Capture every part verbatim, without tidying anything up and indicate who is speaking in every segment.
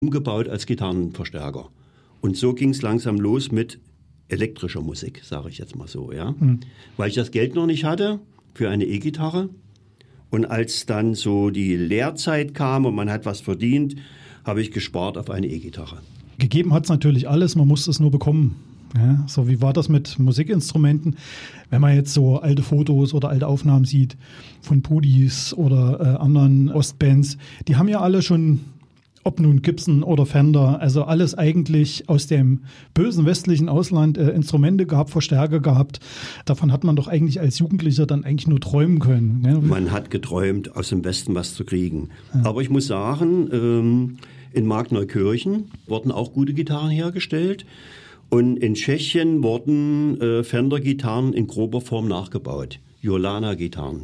Speaker 1: umgebaut als Gitarrenverstärker. Und so ging es langsam los mit elektrischer Musik, sage ich jetzt mal so, ja. Mhm. Weil ich das Geld noch nicht hatte für eine E-Gitarre. Und als dann so die Lehrzeit kam und man hat was verdient, habe ich gespart auf eine E-Gitarre.
Speaker 2: Gegeben hat es natürlich alles, man musste es nur bekommen. Ja, so wie war das mit Musikinstrumenten? Wenn man jetzt so alte Fotos oder alte Aufnahmen sieht von Pudis oder äh, anderen Ostbands, die haben ja alle schon, ob nun Gibson oder Fender, also alles eigentlich aus dem bösen westlichen Ausland äh, Instrumente gehabt, Verstärker gehabt. Davon hat man doch eigentlich als Jugendlicher dann eigentlich nur träumen können. Ne?
Speaker 1: Man hat geträumt, aus dem Westen was zu kriegen. Ja. Aber ich muss sagen, ähm, in Markneukirchen wurden auch gute Gitarren hergestellt. Und in Tschechien wurden äh, Fender-Gitarren in grober Form nachgebaut. Jolana-Gitarren.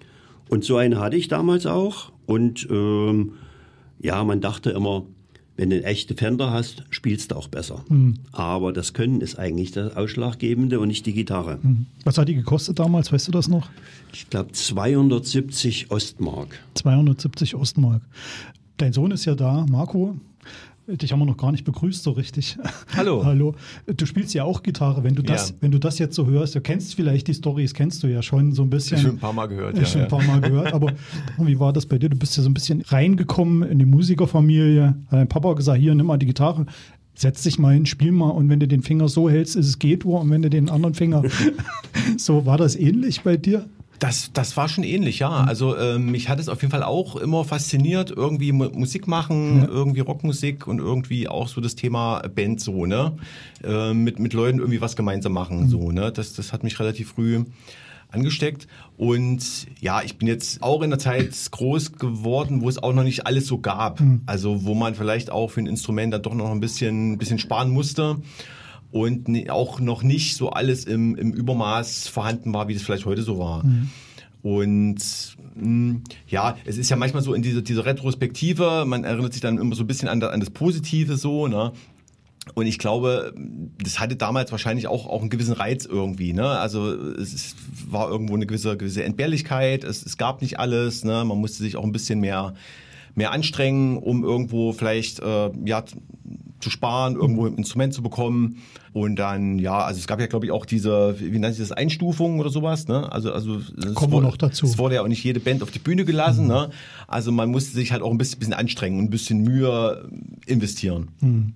Speaker 1: Und so eine hatte ich damals auch. Und ähm, ja, man dachte immer, wenn du eine echte Fender hast, spielst du auch besser. Mhm. Aber das Können ist eigentlich das Ausschlaggebende und nicht die Gitarre.
Speaker 2: Mhm. Was hat die gekostet damals, weißt du das noch?
Speaker 1: Ich glaube zweihundertsiebzig Ostmark.
Speaker 2: zweihundertsiebzig Ostmark. Dein Sohn ist ja da, Marco. Dich haben wir noch gar nicht begrüßt so richtig.
Speaker 3: Hallo.
Speaker 2: Hallo. Du spielst ja auch Gitarre. Wenn du das,
Speaker 3: ja.
Speaker 2: wenn du das jetzt so hörst, du kennst vielleicht die Storys, kennst du ja schon so ein bisschen.
Speaker 3: Schon ein paar Mal gehört, ja.
Speaker 2: Schon ein
Speaker 3: ja.
Speaker 2: paar Mal gehört. Aber wie war das bei dir? Du bist ja so ein bisschen reingekommen in die Musikerfamilie. Hat dein Papa gesagt, hier, nimm mal die Gitarre. Setz dich mal hin, spiel mal. Und wenn du den Finger so hältst, ist es G-Dur. Und wenn du den anderen Finger... So, war das ähnlich bei dir?
Speaker 3: Das, das war schon ähnlich, ja. Also ähm, mich hat es auf jeden Fall auch immer fasziniert, irgendwie Mu- Musik machen, ja. irgendwie Rockmusik und irgendwie auch so das Thema Band so, ne? Äh, mit, mit Leuten irgendwie was gemeinsam machen, mhm. so, ne? Das, das hat mich relativ früh angesteckt. Und ja, ich bin jetzt auch in der Zeit groß geworden, wo es auch noch nicht alles so gab. Mhm. Also wo man vielleicht auch für ein Instrument dann doch noch ein bisschen, bisschen sparen musste. Und auch noch nicht so alles im, im Übermaß vorhanden war, wie das vielleicht heute so war. Mhm. Und mh, ja, es ist ja manchmal so in dieser, dieser Retrospektive, man erinnert sich dann immer so ein bisschen an, an das Positive so, ne? Und ich glaube, das hatte damals wahrscheinlich auch, auch einen gewissen Reiz irgendwie, ne? Also es ist, war irgendwo eine gewisse, gewisse Entbehrlichkeit, es, es gab nicht alles, ne? Man musste sich auch ein bisschen mehr, mehr anstrengen, um irgendwo vielleicht, äh, ja, zu sparen, irgendwo ein Instrument zu bekommen. Und dann, ja, also es gab ja, glaube ich, auch diese, wie nennt sich das, Einstufungen oder sowas, ne? Also, also
Speaker 2: kommen wir noch dazu.
Speaker 3: Es wurde ja auch nicht jede Band auf die Bühne gelassen, mhm. ne? Also man musste sich halt auch ein bisschen, bisschen anstrengen und ein bisschen Mühe investieren.
Speaker 2: Mhm.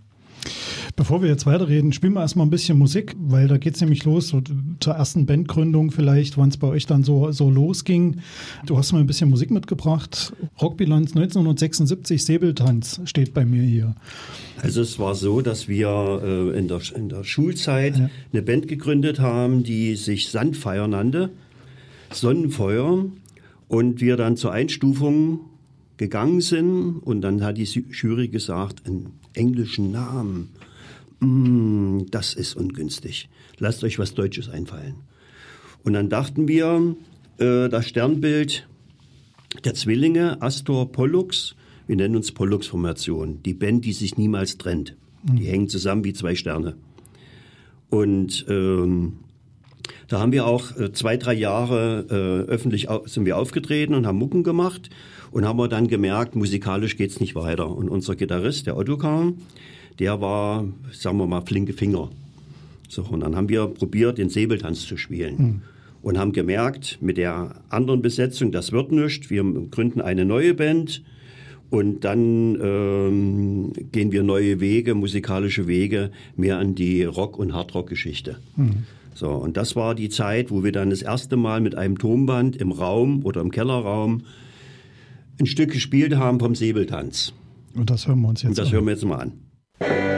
Speaker 2: Bevor wir jetzt weiterreden, spielen wir erstmal ein bisschen Musik, weil da geht es nämlich los, so zur ersten Bandgründung vielleicht, wann es bei euch dann so, so losging. Du hast mal ein bisschen Musik mitgebracht. Rockbilanz neunzehnhundertsechsundsiebzig, Säbeltanz steht bei mir hier.
Speaker 1: Also es war so, dass wir äh, in, der, in der Schulzeit ja. eine Band gegründet haben, die sich Sandfeuer nannte, Sonnenfeuer, und wir dann zur Einstufung gegangen sind und dann hat die Jury gesagt, einen englischen Namen, mm, das ist ungünstig. Lasst euch was Deutsches einfallen. Und dann dachten wir, äh, das Sternbild der Zwillinge, Astor Pollux, wir nennen uns Pollux-Formation, die Band, die sich niemals trennt. Mhm. Die hängen zusammen wie zwei Sterne. Und ähm, da haben wir auch äh, zwei, drei Jahre äh, öffentlich au- sind wir aufgetreten und haben Mucken gemacht und haben wir dann gemerkt, musikalisch geht's nicht weiter. Und unser Gitarrist, der Ottokar, der war, sagen wir mal, flinke Finger. So, und dann haben wir probiert, den Säbeltanz zu spielen. Mhm. Und haben gemerkt, mit der anderen Besetzung, das wird nichts. Wir gründen eine neue Band und dann ähm, gehen wir neue Wege, musikalische Wege, mehr an die Rock- und Hardrock-Geschichte. Mhm. So, und das war die Zeit, wo wir dann das erste Mal mit einem Tonband im Raum oder im Kellerraum ein Stück gespielt haben vom Säbeltanz.
Speaker 2: Und das hören wir uns jetzt
Speaker 1: an. Und das
Speaker 2: an.
Speaker 1: hören wir jetzt mal an.